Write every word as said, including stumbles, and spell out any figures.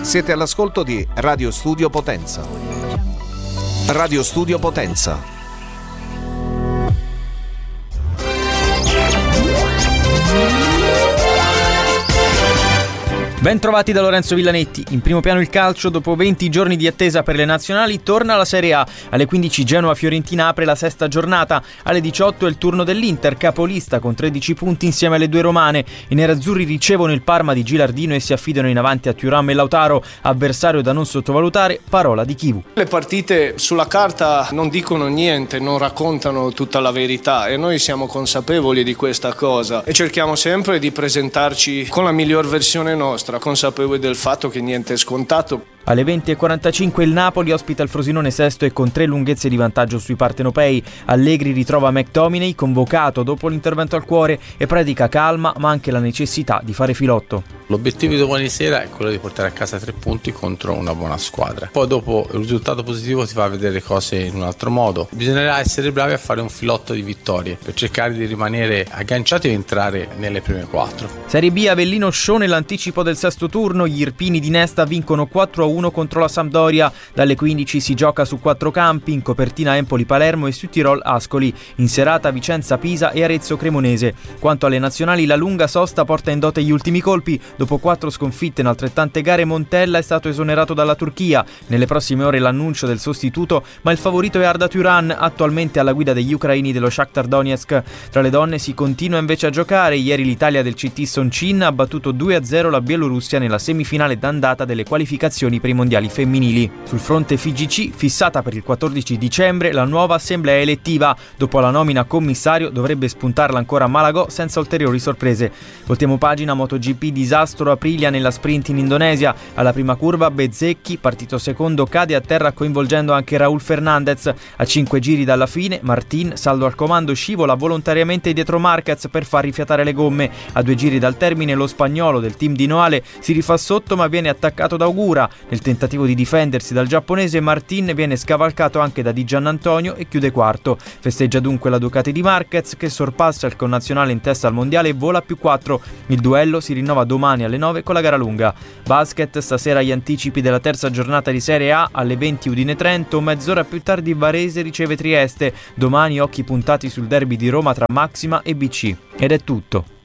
Siete all'ascolto di Radio Studio Potenza. Radio Studio Potenza. Ben trovati da Lorenzo Villanetti. In primo piano il calcio. Dopo venti giorni di attesa per le nazionali torna la Serie A. Alle quindici Genoa-Fiorentina apre la sesta giornata. Alle diciotto è il turno dell'Inter, capolista con tredici punti insieme alle due romane. I nerazzurri ricevono il Parma di Gilardino e si affidano in avanti a Thuram e Lautaro, avversario da non sottovalutare. Parola di Chivu. Le partite sulla carta non dicono niente, non raccontano tutta la verità e noi siamo consapevoli di questa cosa e cerchiamo sempre di presentarci con la miglior versione nostra, consapevoli del fatto che niente è scontato. Alle venti e quarantacinque il Napoli ospita il Frosinone sesto e con tre lunghezze di vantaggio sui partenopei. Allegri ritrova McTominay, convocato dopo l'intervento al cuore, e predica calma ma anche la necessità di fare filotto. L'obiettivo di domani sera è quello di portare a casa tre punti contro una buona squadra. Poi dopo il risultato positivo ti fa vedere le cose in un altro modo. Bisognerà essere bravi a fare un filotto di vittorie per cercare di rimanere agganciati e entrare nelle prime quattro. Serie B, Avellino Scione, l'anticipo del sesto turno. Gli irpini di Nesta vincono quattro a uno contro la Sampdoria. Dalle quindici si gioca su quattro campi, in copertina Empoli-Palermo e Südtirol Ascoli, in serata Vicenza-Pisa e Arezzo-Cremonese. Quanto alle nazionali, la lunga sosta porta in dote gli ultimi colpi. Dopo quattro sconfitte in altrettante gare, Montella è stato esonerato dalla Turchia. Nelle prossime ore l'annuncio del sostituto, ma il favorito è Arda Turan, attualmente alla guida degli ucraini dello Shakhtar Donetsk. Tra le donne si continua invece a giocare. Ieri l'Italia del C T Soncin ha battuto due a zero la Bielorussia nella semifinale d'andata delle qualificazioni per i mondiali femminili. Sul fronte F G C, fissata per il quattordici dicembre la nuova assemblea elettiva. Dopo la nomina commissario dovrebbe spuntarla ancora Malagò senza ulteriori sorprese. Voltiamo pagina. MotoGP, disastro Aprilia nella sprint in Indonesia. Alla prima curva Bezzecchi, partito secondo, cade a terra coinvolgendo anche Raúl Fernandez. A cinque giri dalla fine Martin, saldo al comando, scivola volontariamente dietro Marquez per far rifiatare le gomme. A due giri dal termine lo spagnolo del team di Noale si rifà sotto ma viene attaccato da Ogura. Nel tentativo di difendersi dal giapponese, Martin viene scavalcato anche da Di Giannantonio e chiude quarto. Festeggia dunque la Ducati di Marquez, che sorpassa il connazionale in testa al mondiale e vola a più quattro. Il duello si rinnova domani alle nove con la gara lunga. Basket, stasera gli anticipi della terza giornata di Serie A. Alle venti Udine-Trento, mezz'ora più tardi Varese riceve Trieste. Domani occhi puntati sul derby di Roma tra Maxima e B C. Ed è tutto.